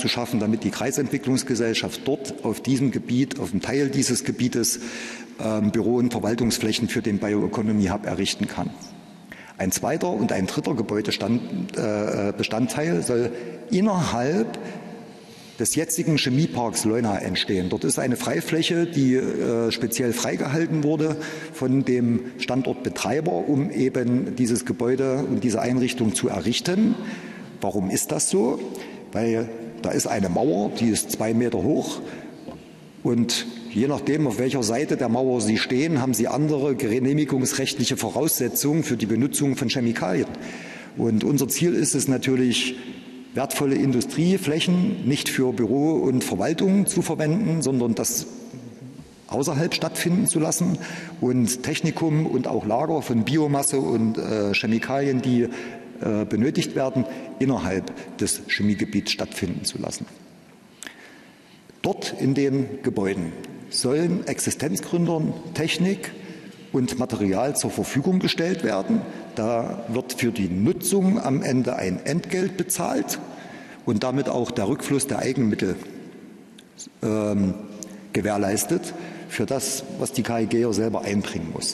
zu schaffen, damit die Kreisentwicklungsgesellschaft dort auf diesem Gebiet, auf einem Teil dieses Gebietes Büro- und Verwaltungsflächen für den Bioeconomy Hub errichten kann. Ein zweiter und ein dritter Gebäudebestandteil soll innerhalb des jetzigen Chemieparks Leuna entstehen. Dort ist eine Freifläche, die speziell freigehalten wurde von dem Standortbetreiber, um eben dieses Gebäude und diese Einrichtung zu errichten. Warum ist das so? Weil da ist eine Mauer, die ist 2 Meter hoch und je nachdem, auf welcher Seite der Mauer Sie stehen, haben Sie andere genehmigungsrechtliche Voraussetzungen für die Benutzung von Chemikalien. Und unser Ziel ist es natürlich, wertvolle Industrieflächen nicht für Büro und Verwaltung zu verwenden, sondern das außerhalb stattfinden zu lassen und Technikum und auch Lager von Biomasse und Chemikalien, die benötigt werden, innerhalb des Chemiegebiets stattfinden zu lassen. Dort in den Gebäuden sollen Existenzgründern Technik und Material zur Verfügung gestellt werden. Da wird für die Nutzung am Ende ein Entgelt bezahlt und damit auch der Rückfluss der Eigenmittel gewährleistet für das, was die KIG selber einbringen muss.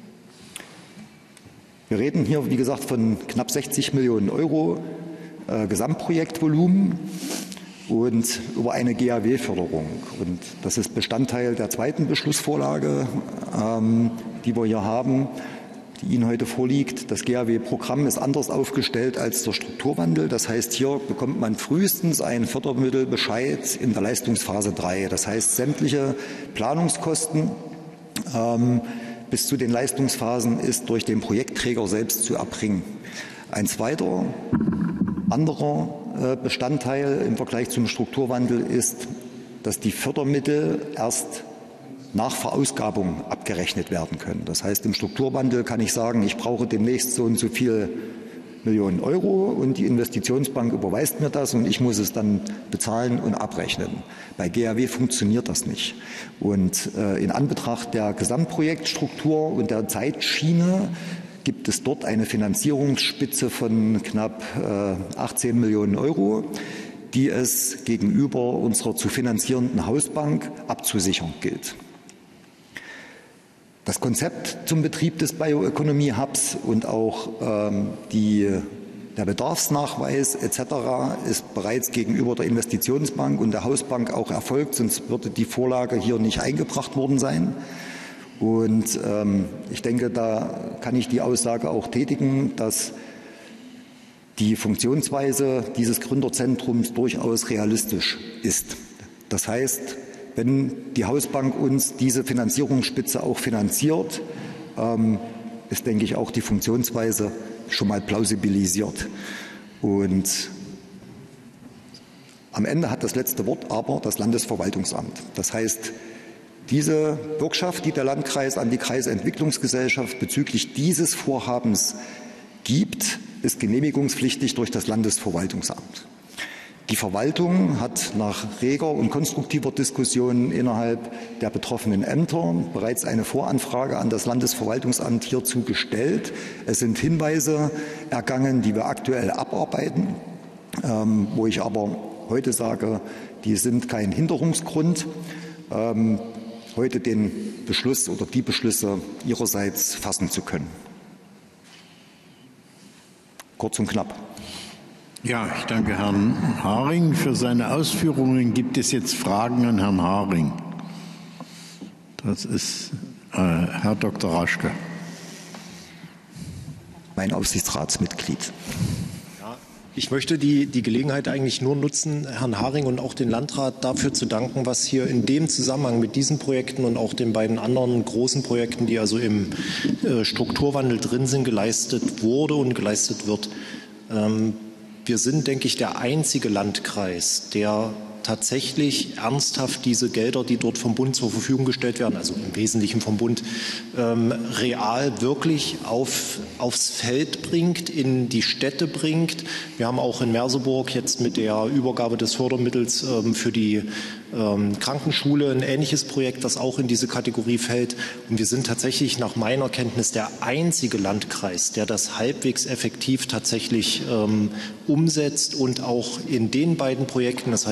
Wir reden hier, wie gesagt, von knapp 60 Millionen Euro Gesamtprojektvolumen und über eine GAW-Förderung. Und das ist Bestandteil der zweiten Beschlussvorlage, die wir hier haben, die Ihnen heute vorliegt. Das GAW-Programm ist anders aufgestellt als der Strukturwandel. Das heißt, hier bekommt man frühestens einen Fördermittelbescheid in der Leistungsphase 3. Das heißt, sämtliche Planungskosten bis zu den Leistungsphasen ist durch den Projektträger selbst zu erbringen. Ein zweiter, anderer Bestandteil im Vergleich zum Strukturwandel ist, dass die Fördermittel erst nach Verausgabung abgerechnet werden können. Das heißt, im Strukturwandel kann ich sagen, ich brauche demnächst so und so viel Millionen Euro und die Investitionsbank überweist mir das und ich muss es dann bezahlen und abrechnen. Bei GAW funktioniert das nicht. Und in Anbetracht der Gesamtprojektstruktur und der Zeitschiene gibt es dort eine Finanzierungsspitze von knapp 18 Millionen Euro, die es gegenüber unserer zu finanzierenden Hausbank abzusichern gilt. Das Konzept zum Betrieb des Bioeconomy Hubs und auch der Bedarfsnachweis etc. ist bereits gegenüber der Investitionsbank und der Hausbank auch erfolgt, sonst würde die Vorlage hier nicht eingebracht worden sein. Und ich denke, da kann ich die Aussage auch tätigen, dass die Funktionsweise dieses Gründerzentrums durchaus realistisch ist. Das heißt, wenn die Hausbank uns diese Finanzierungsspitze auch finanziert, ist, denke ich, auch die Funktionsweise schon mal plausibilisiert. Und am Ende hat das letzte Wort aber das Landesverwaltungsamt. Das heißt, diese Bürgschaft, die der Landkreis an die Kreisentwicklungsgesellschaft bezüglich dieses Vorhabens gibt, ist genehmigungspflichtig durch das Landesverwaltungsamt. Die Verwaltung hat nach reger und konstruktiver Diskussion innerhalb der betroffenen Ämter bereits eine Voranfrage an das Landesverwaltungsamt hierzu gestellt. Es sind Hinweise ergangen, die wir aktuell abarbeiten, wo ich aber heute sage, die sind kein Hinderungsgrund, heute den Beschluss oder die Beschlüsse ihrerseits fassen zu können. Kurz und knapp. Ja, ich danke Herrn Haring für seine Ausführungen. Gibt es jetzt Fragen an Herrn Haring? Das ist Herr Dr. Raschke. Mein Aufsichtsratsmitglied. Ich möchte die Gelegenheit eigentlich nur nutzen, Herrn Haring und auch den Landrat dafür zu danken, was hier in dem Zusammenhang mit diesen Projekten und auch den beiden anderen großen Projekten, die also im Strukturwandel drin sind, geleistet wurde und geleistet wird. Wir sind, denke ich, der einzige Landkreis, der tatsächlich ernsthaft diese Gelder, die dort vom Bund zur Verfügung gestellt werden, also im Wesentlichen vom Bund, real wirklich aufs Feld bringt, in die Städte bringt. Wir haben auch in Merseburg jetzt mit der Übergabe des Fördermittels für die Krankenschule ein ähnliches Projekt, das auch in diese Kategorie fällt. Und wir sind tatsächlich nach meiner Kenntnis der einzige Landkreis, der das halbwegs effektiv tatsächlich umsetzt und auch in den beiden Projekten, das heißt